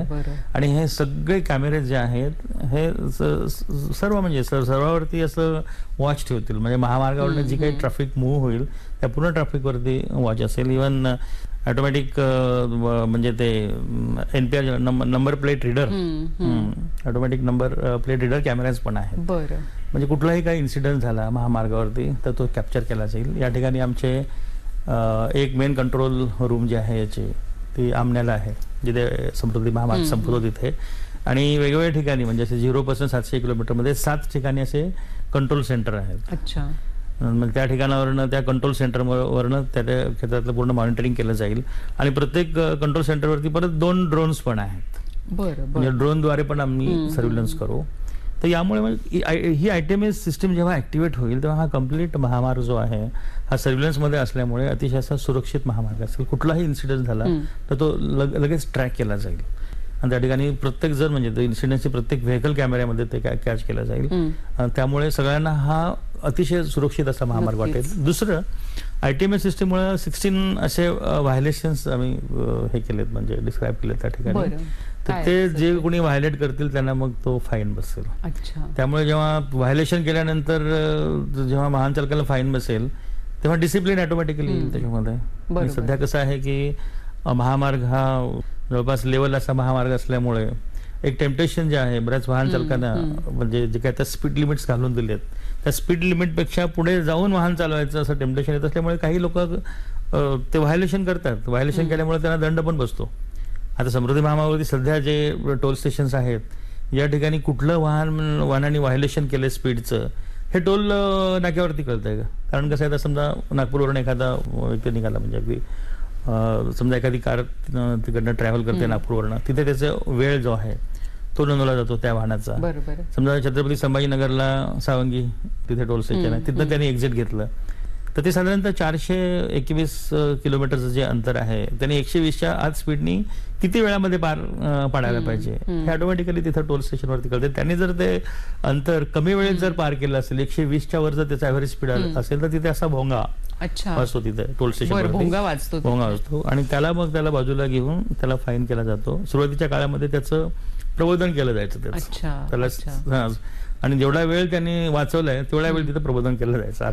आहे. आणि हे सगळे कॅमेरे जे आहेत हे सर्व म्हणजे सर्वावरती असं वॉच ठेवतील. म्हणजे महामार्गावरनं जी काही ट्रॅफिक मूव्ह होईल त्या पूर्ण ट्रॅफिकवरती वॉच असेल. इव्हन ऑटोमॅटिक म्हणजे ते NPR number plate reader, automatic number plate reader cameras पण आहेत. म्हणजे कुठलाही काही इन्सिडेंट झाला महामार्गावरती तर तो कॅप्चर केला जाईल. या ठिकाणी आमचे एक मेन कंट्रोल रूम जे आहे याची ती आमण्याला आहे, जिथे समृद्धी महामार्ग संपतो तिथे. आणि वेगवेगळ्या ठिकाणी म्हणजे असे 0 700 किलोमीटरमध्ये 7 ठिकाणी असे कंट्रोल सेंटर आहेत. अच्छा. मग त्या ठिकाणावरनं त्या कंट्रोल सेंटरवरनं त्या क्षेत्रातलं पूर्ण मॉनिटरिंग केलं जाईल. आणि प्रत्येक कंट्रोल सेंटरवरती परत 2 ड्रोन्स पण आहेत. म्हणजे ड्रोनद्वारे पण आम्ही सर्व्हिलन्स करू. तर यामुळे ही ITMS सिस्टीम जेव्हा ऍक्टिव्हेट होईल तेव्हा हा कम्प्लीट महामार्ग जो आहे हा सर्व्हिलन्समध्ये असल्यामुळे अतिशय असा सुरक्षित महामार्ग असेल. कुठलाही इन्सिडेंट झाला तर तो लगेच ट्रॅक केला जाईल. आणि त्या ठिकाणी प्रत्येक जण म्हणजे इन्सिडेंटची प्रत्येक व्हेकल कॅमेऱ्यामध्ये ते कॅच केलं जाईल. त्यामुळे सगळ्यांना हा अतिशय सुरक्षित असा महामार्ग वाटेल. दुसरं ITMS सिस्टीममुळे 16 असे व्हायलेशन्स आम्ही हे केलेत म्हणजे डिस्क्राईब केलेत त्या ठिकाणी. तर ते जे कोणी व्हायलेट करतील त्यांना मग तो फाईन बसेल. त्यामुळे जेव्हा व्हायलेशन केल्यानंतर जेव्हा वाहन चालकाला फाईन बसेल तेव्हा डिसिप्लिन ऑटोमॅटिकली येईल त्याच्यामध्ये. सध्या कसं आहे की महामार्ग हा जवळपास लेवल असा महामार्ग असल्यामुळे एक टेम्पटेशन जे आहे बऱ्याच वाहन चालकांना म्हणजे जे काय त्या स्पीड लिमिट्स घालून दिलेत त्या स्पीड लिमिटपेक्षा पुढे जाऊन वाहन चालवायचं असं टेम्पटेशन येत असल्यामुळे काही लोक ते व्हायलेशन करतात. व्हायलेशन केल्यामुळे त्यांना दंड पण बसतो. आता समृद्धी महामार्गावरती सध्या जे टोल स्टेशन्स आहेत या ठिकाणी कुठलं वाहनाने व्हायलेशन केलं स्पीडचं हे टोल नाक्यावरती कळतंय का? कारण कसं आहे, समजा नागपूरवरून एखादा व्यक्ती निघाला म्हणजे अगदी समजा एखादी कार तिकडनं ट्रॅव्हल करते नागपूरवरनं, तिथे त्याचा वेळ जो आहे तो नोंदवला जातो त्या वाहनाचा. समजा छत्रपती संभाजीनगरला सावंगी तिथे टोल स्टेशन आहे, तिथं त्यांनी एक्झिट घेतलं तर ते साधारणतः 421 किलोमीटरचं जे अंतर आहे त्यांनी 120च्या आत स्पीडनी किती वेळामध्ये पार पाडायला पाहिजे हे ऑटोमॅटिकली तिथं टोल स्टेशनवरती कळते. त्यांनी जर ते अंतर कमी वेळेत जर पार केलं असेल 120च्या वर जर त्याचा ॲव्हरेज स्पीड असेल तर तिथे असा भोंगा वाजतो. तिथे टोल स्टेशनवर भोंगा वाजतो आणि त्याला बाजूला घेऊन त्याला फाईन केला जातो. सुरुवातीच्या काळामध्ये त्याचं प्रबोधन केलं जायचं त्याला, आणि जेवढा वेळ त्यांनी वाचवलाय तेवढा वेळ तिथे प्रबोधन केलं जायचं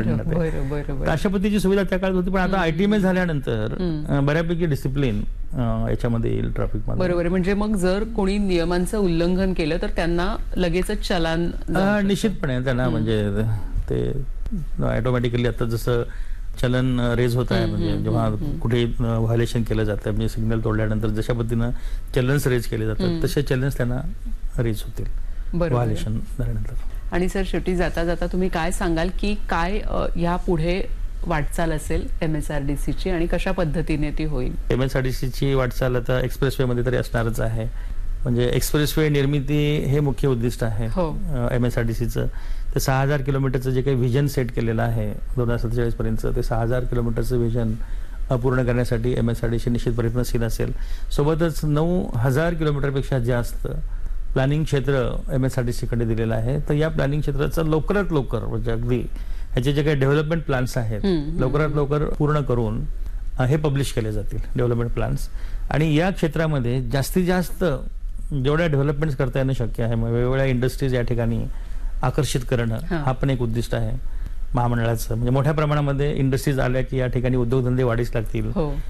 आरटीओ. अशा पद्धतीची सुविधा त्या काळात होती. पण आता ITMS झाल्यानंतर बऱ्यापैकी डिसिप्लिन याच्यामध्ये येईल ट्रॅफिक मध्ये. बरोबर. म्हणजे मग जर कोणी नियमांचं उल्लंघन केलं तर त्यांना लगेचच चलान निश्चितपणे त्यांना म्हणजे ते ऑटोमॅटिकली आता जसं चलन रेज होत आहे म्हणजे जेव्हा कुठे व्हायलेशन केलं जातं म्हणजे सिग्नल तोडल्यानंतर जशा पद्धतीनं चलन्स रेज केले जातात तसे चलन्स त्यांना रेज होतील व्हायलेशन झाल्यानंतर. आणि सर शेवटी जाता जाता तुम्ही काय सांगाल की काय ह्या पुढे वाटचाल असेल MSRDCची आणि कशा पद्धतीने ती होईल? MSRDCची वाटचाल आता एक्सप्रेसवे मध्ये तरी असणारच आहे. म्हणजे एक्सप्रेसवे निर्मिती हे मुख्य उद्दिष्ट आहे MSRDCचं. ते 6000 किलोमीटरचं जे काही व्हिजन सेट केलेलं आहे 2047 पर्यंत ते 6000 किलोमीटरचं व्हिजन पूर्ण करण्यासाठी MSRDC निश्चित प्रयत्नशील असेल. सोबतच 9000 किलोमीटरपेक्षा जास्त प्लॅनिंग क्षेत्र MSRDC कडे दिलेलं आहे. तर या प्लॅनिंग क्षेत्राचं लवकरात लवकर म्हणजे अगदी ह्याचे जे काही डेव्हलपमेंट प्लॅन्स आहेत लवकरात लवकर पूर्ण करून हे पब्लिश केले जातील डेव्हलपमेंट प्लॅन्स. आणि या क्षेत्रामध्ये जास्तीत जास्त जेवढ्या डेव्हलपमेंट्स करता येणं शक्य आहे वेगवेगळ्या इंडस्ट्रीज या ठिकाणी आकर्षित करणं हा पण एक उद्दिष्ट आहे महामंडळाचं. म्हणजे मोठ्या प्रमाणामध्ये इंडस्ट्रीज आल्या की या ठिकाणी उद्योगधंदे वाढीस लागतील,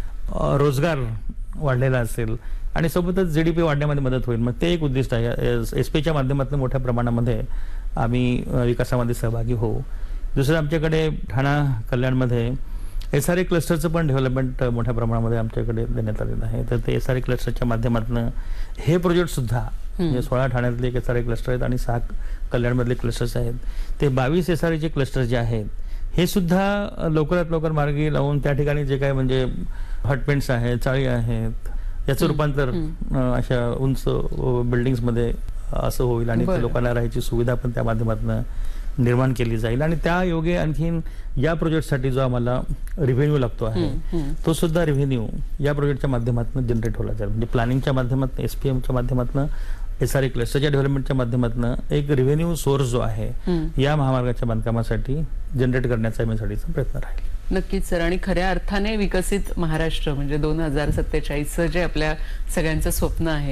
रोजगार वाढलेला असेल आणि सोबतच GDP वाढण्यामध्ये मदत होईल. मग ते एक उद्दिष्ट आहे. SPच्या माध्यमातून मोठ्या प्रमाणामध्ये आम्ही विकासामध्ये सहभागी होऊ. दुसरं आमच्याकडे ठाणा कल्याणमध्ये SRA क्लस्टरचं पण डेव्हलपमेंट मोठ्या प्रमाणामध्ये आमच्याकडे देण्यात आलेलं आहे. तर ते SRA क्लस्टरच्या माध्यमातून हे प्रोजेक्ट सुद्धा म्हणजे 16 ठाण्यातले एक SRA क्लस्टर आहेत आणि 6 कल्याणमधले क्लस्टर्स आहेत. ते 22 SRAचे क्लस्टर जे आहेत हे सुद्धा लवकरात लवकर मार्गी लावून त्या ठिकाणी जे काय म्हणजे हटपेंट्स आहेत, चाळी आहेत याचं रूपांतर अशा उंच बिल्डिंग्समध्ये असं होईल आणि लोकांना राहायची सुविधा पण त्या माध्यमातून निर्माण केली जाईल. आणि त्या योगे आणखीन या प्रोजेक्टसाठी जो आम्हाला रिव्हेन्यू लागतो आहे तो सुद्धा रिव्हेन्यू या प्रोजेक्टच्या माध्यमातून जनरेट होला जाईल. म्हणजे प्लॅनिंगच्या माध्यमातून SPMच्या माध्यमातून SRA क्लस्टरच्या डेव्हलपमेंटच्या माध्यमातून एक रिव्हेन्यू सोर्स जो आहे या महामार्गाच्या बांधकामासाठी जनरेट करण्याचा MSRDCचा प्रयत्न राहील. नक्कीच सर. आणि खऱ्या अर्थाने विकसित महाराष्ट्र म्हणजे 2047चं जे आपल्या सगळ्यांचं स्वप्न आहे